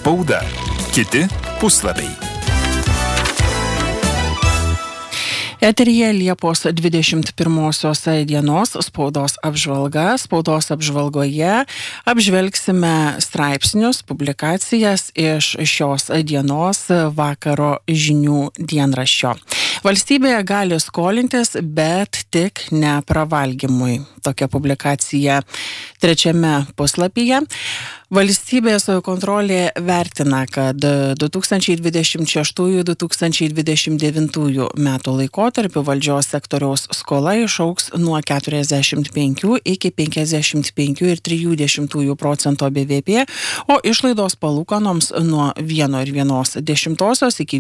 Spauda. Kiti puslapiai. Eteryje Liepos 21 dienos spaudos apžvalga. Spaudos apžvalgoje apžvelgsime straipsnius, publikacijas iš šios dienos vakaro žinių dienraščio. Valstybėje gali skolintis, bet tik ne pravalgymui. Tokia publikacija 3 puslapyje. Valstybės kontrolė vertina, kad 2026-2029 metų laikotarpiu valdžios sektoriaus skola išaugs nuo 45 iki 55,3% BVP, o išlaidos palūkanoms nuo 1,1 iki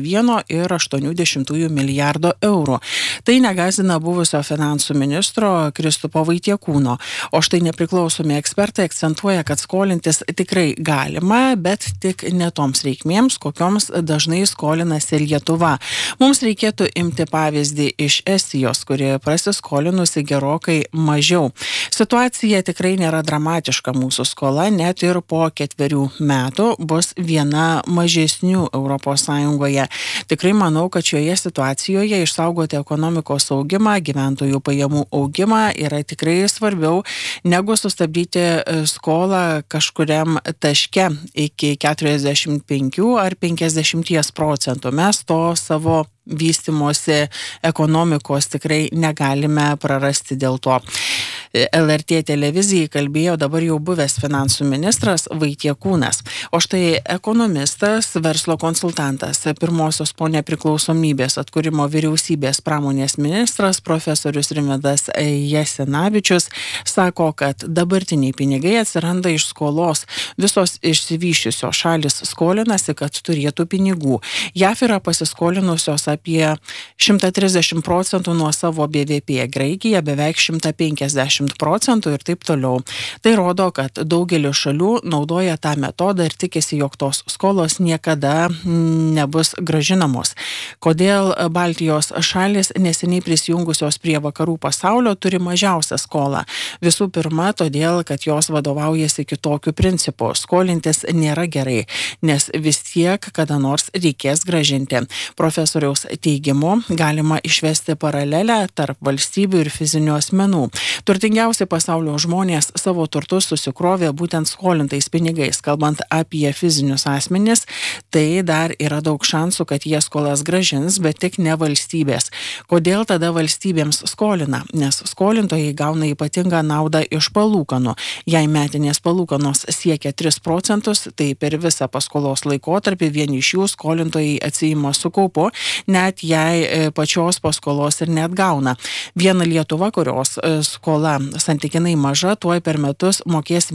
1,8 milijardo eurų. Tai negąsdina buvusio finansų ministro Kristupo Vaitiekūno, o štai nepriklausomi ekspertai akcentuoja, kad skolintis tikrai galima, bet tik ne toms reikmėms, kokioms dažnai skolinasi Lietuva. Mums reikėtų imti pavyzdį iš Estijos, kuri prasiskolinusi gerokai mažiau. Situacija tikrai nėra dramatiška, mūsų skola net ir po 4 metų bus viena mažesnių ES. Tikrai manau, kad šioje situacijoje išsaugoti ekonomikos augimą, gyventojų pajamų augimą yra tikrai svarbiau negu sustabdyti skolą kažkuriam taške iki 45 ar 50%. Mes to savo vystymosi ekonomikos tikrai negalime prarasti dėl to. LRT televizijai kalbėjo dabar jau buvęs finansų ministras Vaitiekūnas. O štai ekonomistas, verslo konsultantas, pirmosios po nepriklausomybės atkūrimo vyriausybės pramonės ministras profesorius Rimvydas Jasinavičius sako, kad dabartiniai pinigai atsiranda iš skolos. Visos išsivysčiusios šalis skolinasi, kad turėtų pinigų. JAF yra pasiskolinusios apie 130% nuo savo BVP, Graikija beveik 150% ir taip toliau. Tai rodo, kad daugelis šalių naudoja tą metodą ir tikisi, jog tos skolos niekada nebus gražinamos. Kodėl Baltijos šalis neseniai prisijungusios prie vakarų pasaulio turi mažiausią skolą? Visų pirma, todėl, kad jos vadovaujasi kitokiu principu. Skolintis nėra gerai, nes vis tiek kada nors reikės gražinti. Profesoriaus teigimu galima išvesti paralelę tarp valstybių ir fizinių asmenų. Turtingiausi pasaulio žmonės savo turtus susikrovė būtent skolintais pinigais. Kalbant apie fizinius asmenis, tai dar yra daug šansų, kad jie skolas gražins, bet tik ne valstybės. Kodėl tada valstybėms skolina? Nes skolintojai gauna ypatingą naudą iš palūkanų. Jei metinės palūkanos siekia 3%, tai per visą paskolos laikotarpį vien iš jų skolintojai atsiima su kaupu, net jei pačios paskolos ir net gauna. Viena Lietuva, kurios skola santykinai maža, tuoj per metus mokės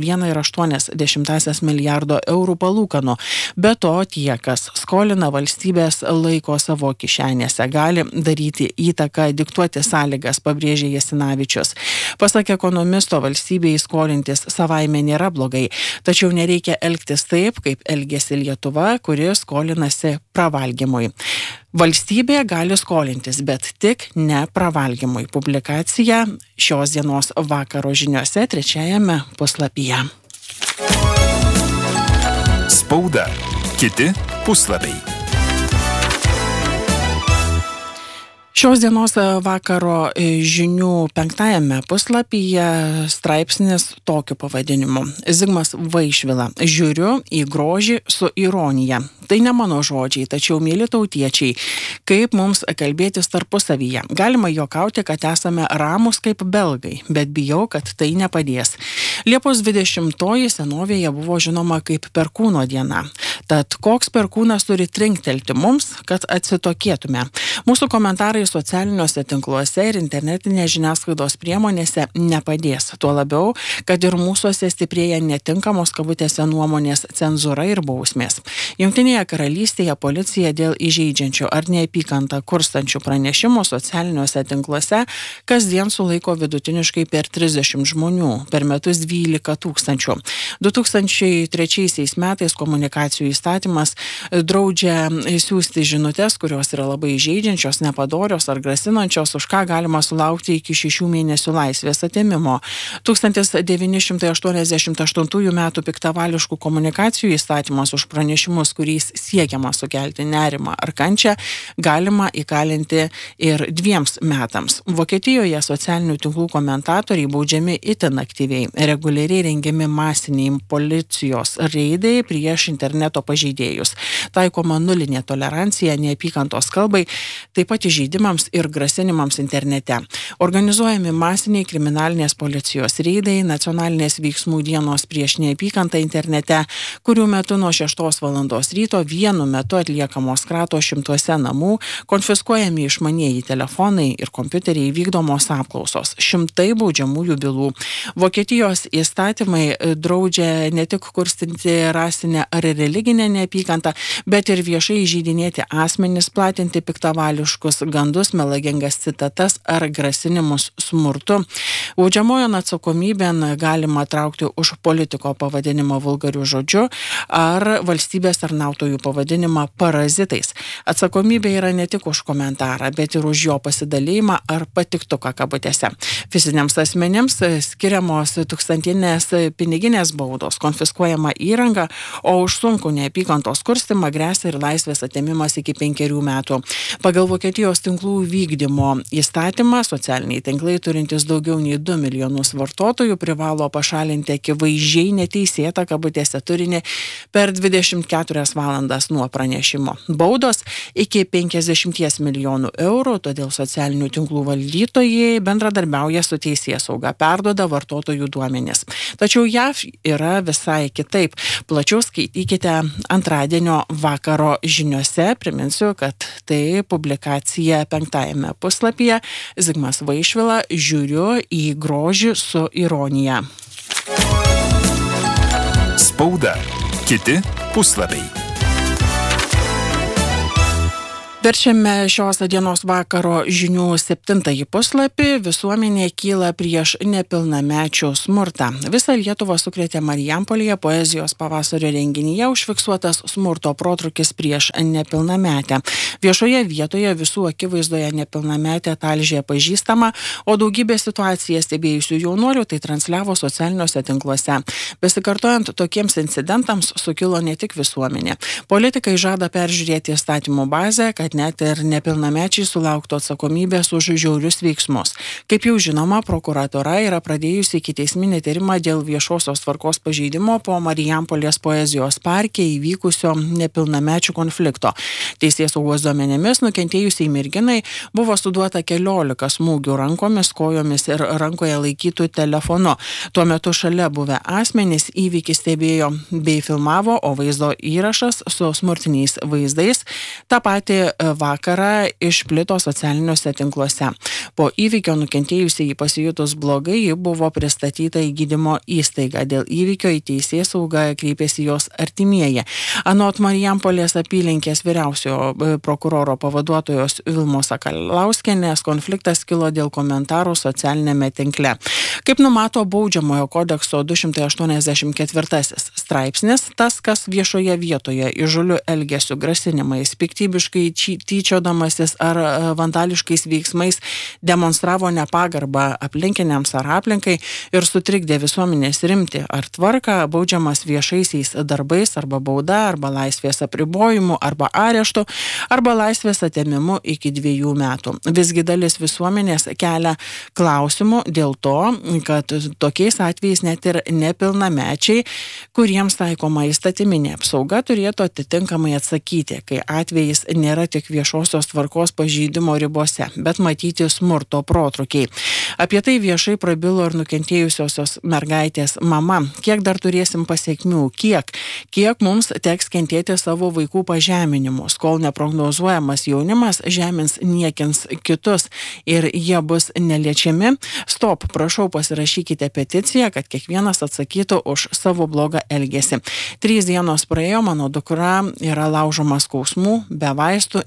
1,8 milijardo eurų palūkanų. Be to, tie, kas skolina, valstybės laiko savo kišenėse, gali daryti įtaką, diktuoti sąlygas, pabrėžė Jasinavičius. Pasak ekonomisto, valstybei skolintis savaime nėra blogai, tačiau nereikia elgtis taip, kaip elgėsi Lietuva, kuri skolinasi pravalgymui. Valstybė gali skolintis, bet tik ne pravalgymui. Publikacija šios dienos vakaro žiniuose 3 puslapyje. Spauda. Kiti puslapiai. Šios dienos vakaro žinių 5 puslapyje straipsnis tokiu pavadinimu. Zigmas Vaišvila. Žiūriu į grožį su ironija. Tai ne mano žodžiai, tačiau mieli tautiečiai, kaip mums kalbėtis tarpusavyje. Galima juokauti, kad esame ramus kaip belgai, bet bijau, kad tai nepadės. Liepos 20 senovėje buvo žinoma kaip perkūno diena. Tad koks perkūnas turi trinktelti mums, kad atsitokėtume? Mūsų komentarai socialiniuose tinkluose ir internetinės žiniasklaidos priemonėse nepadės. Tuo labiau, kad ir mūsuose stiprėja netinkamos kabutėse nuomonės cenzūra ir bausmės. Jungtinėje karalystėje policija dėl įžeidžiančių ar neapykantą kurstančių pranešimų socialiniuose tinkluose kasdien sulaiko vidutiniškai per 30 žmonių, per metus 12 000. 2003 metais komunikacijų komunikacijų įstatymas draudžia siųsti žinutes, kurios yra labai įžeidžiančios, nepadorios ar grasinančios, už ką galima sulaukti iki 6 mėnesių laisvės atėmimo. 1988 metų piktavališkų komunikacijų įstatymas už pranešimus, kuriais siekiama sukelti nerimą ar kančią, galima įkalinti ir 2 metams. Vokietijoje socialinių tinklų komentatoriai baudžiami itin aktyviai. Reguliariai rengiami masiniai policijos reidai prieš interneto pažeidėjus. Taikoma nulinė tolerancija neapykantos kalbai, taip pat įžeidimams ir grasinimams internete. Organizuojami masiniai kriminalinės policijos reidai, nacionalinės veiksmų dienos prieš neapykantą internete, kurių metu nuo 6 valandos ryto vienu metu atliekamos kratos 100 namų, konfiskuojami išmanieji telefonai ir kompiuteriai, vykdomos apklausos, 100 baudžiamųjų bylų. Vokietijos įstatymai draudžia ne tik kurstinti rasinę ar religinę neapykantą, bet ir viešai įžeidinėti asmenis, platinti piktavališkus gandus, melagingas citatas ar grasinimus smurtu. Baudžiamojon atsakomybėn galima traukti už politiko pavadinimą vulgariu žodžiu ar valstybės tarnautojų pavadinimą parazitais. Atsakomybė yra ne tik už komentarą, bet ir už jo pasidalėjimą ar patiktuką kabutėse. Fiziniams asmenims skiriamos 1000-inės piniginės baudos, konfiskuojama įranga, o už sunkų neapykantos kurstimą gresia ir laisvės atėmimas iki 5 metų. Pagal Vokietijos tinklų vykdymo įstatymą socialiniai tinklai turintys daugiau nei 2 milijonus vartotojų privalo pašalinti akivaizdžiai neteisėtą kabutėse turinį per 24 valandas nuo pranešimo. Baudos iki 50 milijonų eurų, todėl socialinių tinklų valdytojai bendradarbiauja su teisėsauga, perduoda vartotojų duomenis. Tačiau JAV yra visai kitaip. Plačiau skaitykite antradienio vakaro žiniuose. Priminsiu, kad tai publikacija 5 puslapyje. Zigmas Vaišvila, žiūriu į grožį su ironija. Spauda. Kiti puslapiai. Verčiame šios dienos vakaro žinių 7 puslapį. Visuomenė kyla prieš nepilnamečių smurtą. Visą Lietuvą sukrėtė Marijampolėje poezijos pavasario renginyje užfiksuotas smurto protrūkis prieš nepilnametę. Viešoje vietoje visų akivaizdoje nepilnametė talžė pažįstama, o daugybė situaciją stebėjusių jaunuolių tai transliavo socialiniuose tinkluose. Besikartojant tokiems incidentams sukilo ne tik visuomenė. Politikai žada peržiūrėti įstatymų bazę, kad net ir nepilnamečiai sulauktų atsakomybės už žiaurius veiksmus. Kaip jau žinoma, prokuratura yra pradėjusi ikiteisminį tyrimą dėl viešosios tvarkos pažeidimo po Marijampolės poezijos parke įvykusio nepilnamečių konflikto. Teisėsaugos duomenimis nukentėjusiai merginai buvo suduota 14 smūgių rankomis, kojomis ir rankoje laikytų telefonu. Tuo metu šalia buvę asmenys įvykį stebėjo bei filmavo, o vaizdo įrašas su smurtiniais vaizdais tą patį vakarą išplito socialiniuose tinkluose. Po įvykio nukentėjusiai pasijutus blogai, ji buvo pristatyta į gydymo įstaigą. Dėl įvykio į teisėsaugą kreipėsi jos artimieji. Anot Marijampolės apylinkės vyriausiojo prokuroro pavaduotojos Vilmos Sakalauskienės, konfliktas kilo dėl komentarų socialinėme tinkle. Kaip numato Baudžiamojo kodekso 284 straipsnis, tas, kas viešoje vietoje įžūliu elgesiu, grasinimais, piktybiškai tyčiodamasis ar vandališkais veiksmais demonstravo nepagarbą aplinkiniams ar aplinkai ir sutrikdė visuomenės rimtį ar tvarką, baudžiamas viešaisiais darbais arba bauda, arba laisvės apribojimu, arba areštu, arba laisvės atėmimu iki 2 metų. Visgi dalis visuomenės kelia klausimų dėl to, kad tokiais atvejais net ir nepilnamečiai, kuriems taikoma įstatyminė apsauga, turėtų atitinkamai atsakyti, kai atvejais nėra tik viešosios tvarkos pažeidimo ribose, bet matyti smurto protrukiai. Apie tai viešai prabilo ir nukentėjusiosios mergaitės mama. Kiek dar turėsim pasiekmių? Kiek mums teks kentėti savo vaikų pažeminimus, kol neprognozuojamas jaunimas žemins niekins kitus ir jie bus neliečiami? Stop, prašau, pasirašykite peticiją, kad kiekvienas atsakytų už savo blogą elgesį. 3 dienos praėjo, mano dukra yra laužoma skausmų, be vaistų,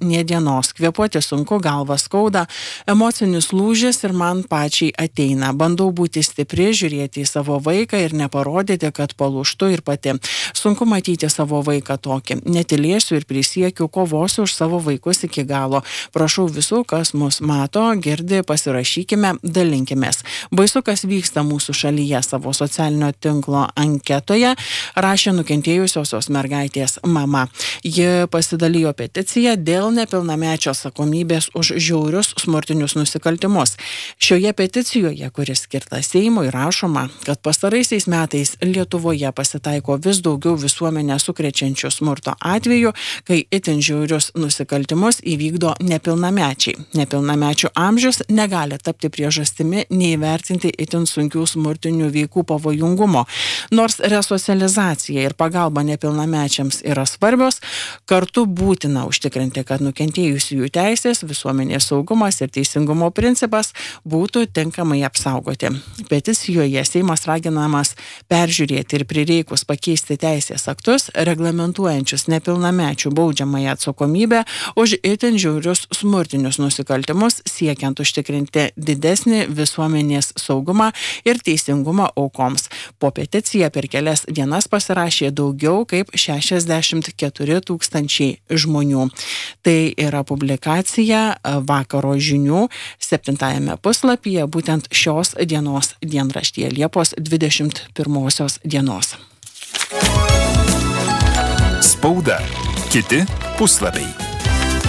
nė dienos. Kvėpuoti sunku, galva skauda, emocinis lūžis ir man pačiai ateina. Bandau būti stipri, žiūrėti į savo vaiką ir neparodyti, kad palūžtu ir pati. Sunku matyti savo vaiką tokį. Netilėsiu ir prisiekiu, kovosiu už savo vaikus iki galo. Prašau visų, kas mus mato, girdi, pasirašykime, dalinkimės. Baisu, kas vyksta mūsų šalyje. Savo socialinio tinklo anketoje rašė nukentėjusiosios mergaitės mama. Ji pasidalijo peticiją dėl nepilnamečio atsakomybės už žiaurius smurtinius nusikaltimus. Šioje peticijoje, kuris skirta Seimui, rašoma, kad pastaraisiais metais Lietuvoje pasitaiko vis daugiau visuomenę sukrečiančių smurto atvejų, kai itin žiaurius nusikaltimus įvykdo nepilnamečiai. Nepilnamečių amžius negali tapti priežastimi neįvertinti itin sunkių smurtinių veikų pavojingumo. Nors resocializacija ir pagalba nepilnamečiams yra svarbios, kartu būtina užtikrinti, kad nukentėjusiųjų teisės, visuomenės saugumas ir teisingumo principas būtų tinkamai apsaugoti. Peticijoje Seimas raginamas peržiūrėti ir prireikus pakeisti teisės aktus, reglamentuojančius nepilnamečių baudžiamąją atsakomybę už itin žiaurius smurtinius nusikaltimus, siekiant užtikrinti didesnį visuomenės saugumą ir teisingumą aukoms. Po peticiją per kelias dienas pasirašė daugiau kaip 64 000 žmonių. Tai yra publikacija Vakaro žinių 7 puslapyje, būtent šios dienos dienraštyje Liepos 21 dienos. Spauda. Kiti puslapiai.